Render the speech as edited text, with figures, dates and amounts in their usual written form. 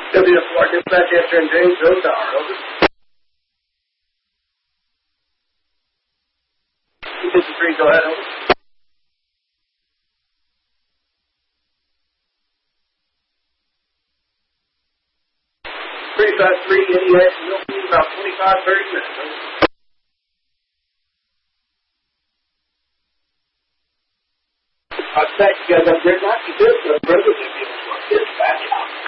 W4 dispatch after and James Road Tower, over. 253, go ahead, over. 353, NEX, we'll be about 25-30 minutes, over. I expect you guys have a great night. You did, so brother, dispatch out.